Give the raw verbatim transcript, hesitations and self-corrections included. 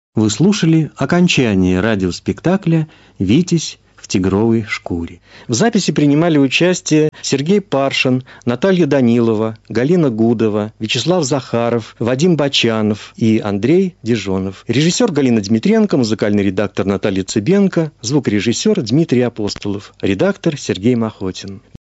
Вы слушали окончание радиоспектакля «Витязь в тигровой шкуре». В записи принимали участие Сергей Паршин, Наталья Данилова, Галина Гудова, Вячеслав Захаров, Вадим Бочанов и Андрей Дижонов. Режиссер Галина Дмитренко, музыкальный редактор Наталья Цыбенко, звукорежиссер Дмитрий Апостолов, редактор Сергей Махотин.